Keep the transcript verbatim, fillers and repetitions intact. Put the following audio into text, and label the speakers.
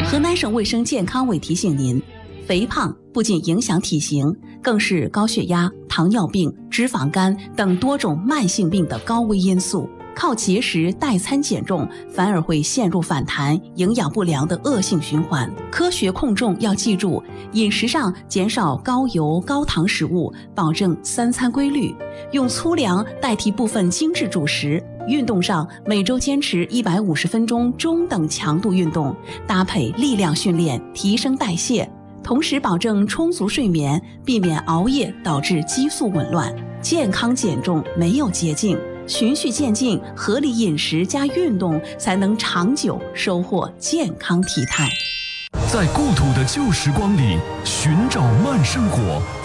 Speaker 1: 河南省卫生健康委提醒您，肥胖不仅影响体型，更是高血压、糖尿病、脂肪肝等多种慢性病的高危因素。靠节食代餐减重，反而会陷入反弹、营养不良的恶性循环。科学控重要记住，饮食上减少高油高糖食物，保证三餐规律，用粗粮代替部分精致主食。运动上，每周坚持一百五十分钟中等强度运动，搭配力量训练，提升代谢，同时保证充足睡眠，避免熬夜导致激素紊乱。健康减重没有捷径，循序渐进，合理饮食加运动，才能长久收获健康体态。
Speaker 2: 在故土的旧时光里寻找慢生活，